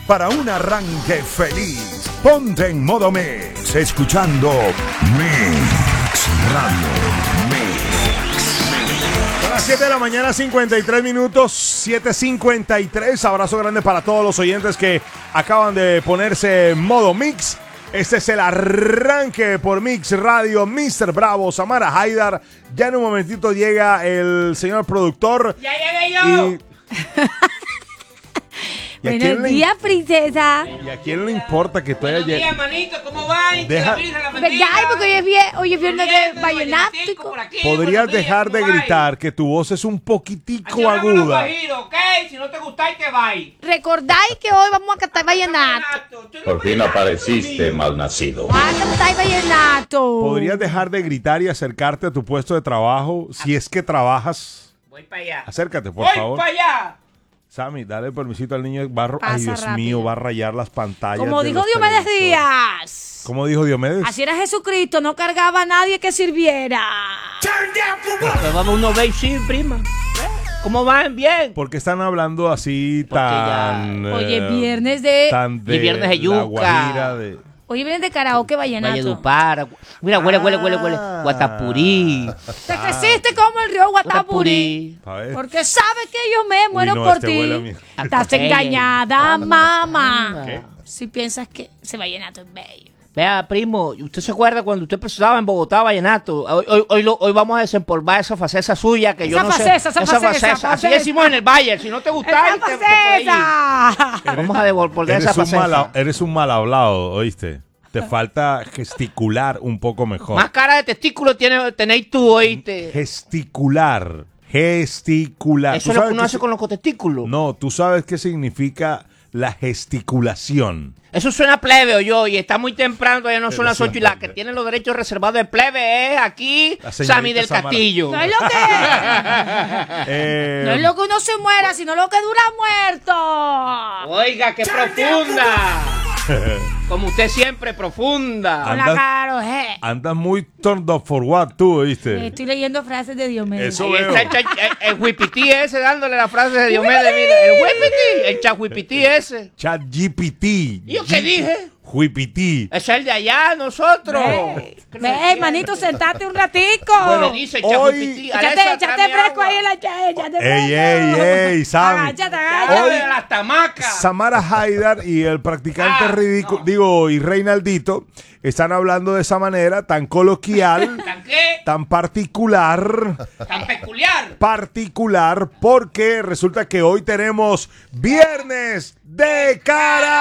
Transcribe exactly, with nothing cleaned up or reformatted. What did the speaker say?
para un arranque feliz. Ponte en modo Mix, escuchando Mix Radio. Son las siete de la mañana, cincuenta y tres minutos, siete cincuenta y tres. Abrazo grande para todos los oyentes que acaban de ponerse en modo Mix. Este es el arranque por Mix Radio. mister Bravo, Samara Haidar. Ya en un momentito llega el señor productor. ¡Ya llegué yo! Y... ¿Y Buenos días, le... princesa. ¿Y a quién le importa que tú Buenos hayas días, manito, ¿cómo va? Deja... ¿Verdad? Porque hoy es, bien, hoy es viernes de vallenático. Podrías dejar de gritar, que tu voz es un poquitico aguda. ¿Ok? Si no te gusta, te va. Recordáis que hoy vamos a cantar vallenato. Por fin apareciste, malnacido. Vamos a cantar vallenato. Podrías dejar de gritar y acercarte a tu puesto de trabajo, si es que trabajas. Voy para allá. Acércate, por Voy favor. Voy para allá. Sammy, dale permisito al niño. Va, Pasa ay, Dios rápido. mío, va a rayar las pantallas. Como de dijo los Diomedes televisores. Díaz. ¿Cómo dijo Diomedes? Así era Jesucristo, no cargaba a nadie que sirviera. Pues vamos uno ve sí, prima. ¿Cómo van? Bien. ¿Por qué están hablando así tan... ya- Oye, eh, viernes de- tan de Y viernes de La yuca. Guajira, de... Hoy vienen de karaoke vallenato. Valledupar. Mira, huele, huele, huele, huele. Ah. Guatapurí. Te creciste como el río Guatapurí. A ver. Porque sabes que yo me Uy, muero no, por este ti. huele a mí. Estás engañada, mamá. ¿Qué? Si piensas que ese vallenato es bello. Vea, primo, ¿usted se acuerda cuando usted estaba en Bogotá, Vallenato? Hoy, hoy, hoy, lo- hoy vamos a desempolvar esa facesa suya que yo Esa no facesa, sé. esa facesa, Así facesa. decimos en el Valle. Si no te gusta, ¡Esa te, te puedes ir. facesa! Vamos a devolver esa Eres un, facesa. mal, eres un mal hablado, ¿oíste? Te falta gesticular un poco mejor. Más cara de testículo tiene, tenéis tú, oíste. Gesticular. Gesticular. Eso ¿Tú es lo que sabes uno qué hace si- con los testículos. No, tú sabes qué significa la gesticulación. Eso suena plebe, yo, y está muy temprano, todavía no son Pero las ocho y la que siempre. tiene los derechos reservados de plebe es aquí, La señorita Sammy del Samara. Castillo. No es lo que Eh, no es lo que uno se muera, sino lo que dura muerto. Oiga, qué profunda. Como usted siempre, profunda. Con la Andas- caro, eh. Andas muy turned up for what, tú, ¿oíste? Estoy leyendo frases de Diomedes. Eso Ahí veo. está el, cha- el, el huipití ese dándole la frase de Diomedes, mira, el huipití, el chahuipití ese. Chat G P T. ¿Y yo qué dije? Huipití. Es el de allá, nosotros. Ve, ve, manito, sentate un ratico. Bueno, dice el hoy- chahuipití. Échate, Alexa, échate tráeme fresco agua. ahí en la cha- échate Ey, fresco. ey, ey, Sammy. Agáchate, Háblame agáchate. de las tamacas. Samara Haidar y el practicante Ah, ridículo, no. digo, y Reinaldito, están hablando de esa manera tan coloquial, ¿Tan qué? tan particular, ¿Tan peculiar? particular, porque resulta que hoy tenemos Viernes de Karaoke.